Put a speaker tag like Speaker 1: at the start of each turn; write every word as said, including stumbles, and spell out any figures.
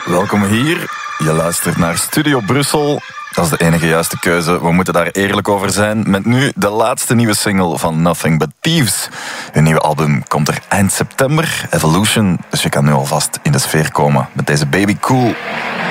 Speaker 1: Welkom hier. Je luistert naar Studio Brussel. Dat is de enige juiste keuze. We moeten daar eerlijk over zijn. Met nu de laatste nieuwe single van Nothing But Thieves. Hun nieuwe album komt er eind september, Evolution. Dus je kan nu alvast in de sfeer komen met deze Baby Cool.